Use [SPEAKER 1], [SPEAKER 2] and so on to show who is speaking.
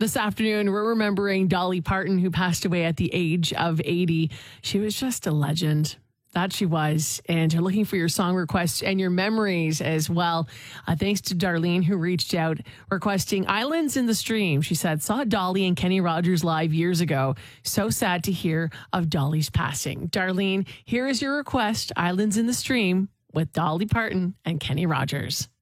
[SPEAKER 1] This afternoon, we're remembering Dolly Parton, who passed away at the age of 80. She was just a legend. That she was. And you're looking for your song requests and your memories as well. Thanks to Darlene, who reached out requesting Islands in the Stream. She said, saw Dolly and Kenny Rogers live years ago. So sad to hear of Dolly's passing. Darlene, here is your request, Islands in the Stream with Dolly Parton and Kenny Rogers.